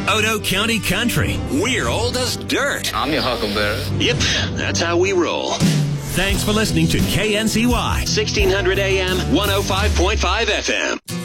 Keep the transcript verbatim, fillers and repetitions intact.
Odo County Country. We're old as dirt. I'm your huckleberry. Yep, that's how we roll. Thanks for listening to K N C Y, sixteen hundred A M, one oh five point five F M.